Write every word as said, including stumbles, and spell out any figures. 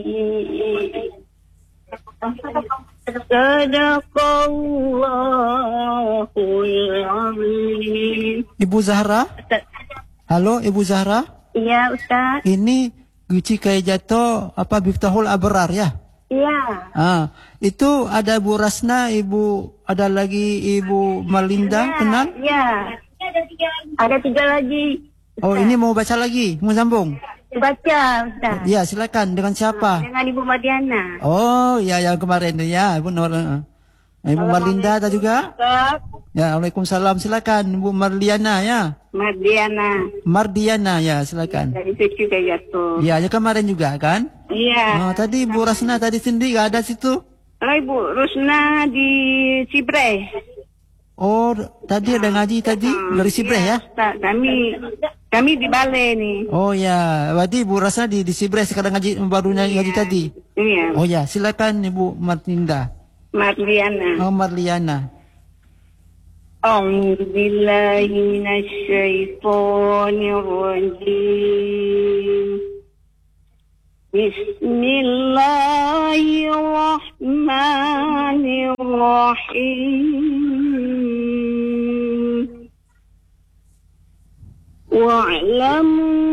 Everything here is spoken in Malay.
Sadaqallahul azim. Ibu Zahra? Halo, Ibu Zahra? Iya, Ustaz. Ini Guci Kaijato apa Miftahul Abrar ya? Iya. Ah, itu ada Bu Rasna, Ibu ada lagi Ibu Malinda, Ya, kenal? Iya. Ada tiga lagi. Oh, ini mau baca lagi, mau sambung? Baca, Ustaz. Ya, silakan. Dengan siapa? Dengan Ibu Madiana. Oh, ya yang kemarin tu ya, Ibu Nur. Ibu Marlinda ada juga? Ustaz. Ya, Waalaikumsalam. Silakan Ibu Marliana ya. Madiana. Mardiana ya, silakan. Dari Suci Kaijato. Ya, yang kemarin juga kan? Iya. Oh, tadi Bu Rasna tadi sendiri enggak ada situ? Oh, Ibu Rusna di Cibre. Oh, tadi ada ngaji tadi dari Sibreh ya? Ustaz, kami kami di Balai nih. Oh ya, berarti Bu Rasna di di Sibreh sekarang ngaji baru ngaji Iya. tadi. Iya. Oh ya, silakan Ibu Marlinda. Marliana. Oh, Marliana. أعوذ بالله من الشيطان الرجيم بسم الله الرحمن الرحيم واعلموا